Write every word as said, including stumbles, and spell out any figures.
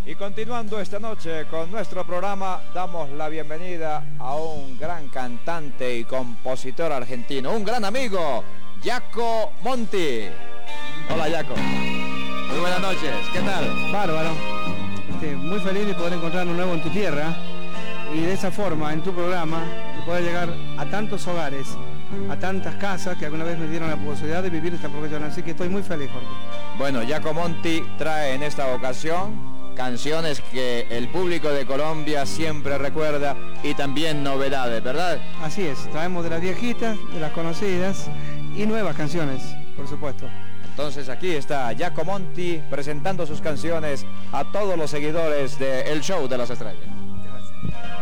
Y continuando esta noche con nuestro programa, damos la bienvenida a un gran cantante y compositor argentino, un gran amigo, Jaco Monti. Hola, Jaco. Muy buenas noches, ¿qué tal? Bárbaro. Este, muy feliz de poder encontrarnos nuevo en tu tierra y de esa forma, en tu programa, de poder llegar a tantos hogares, a tantas casas que alguna vez me dieron la posibilidad de vivir esta profesión. Así que estoy muy feliz, Jorge. Bueno, Jaco Monti trae en esta ocasión canciones que el público de Colombia siempre recuerda y también novedades, ¿verdad? Así es, traemos de las viejitas, de las conocidas y nuevas canciones, por supuesto. Entonces aquí está Jaco Monti presentando sus canciones a todos los seguidores del Show de las Estrellas. Muchas gracias.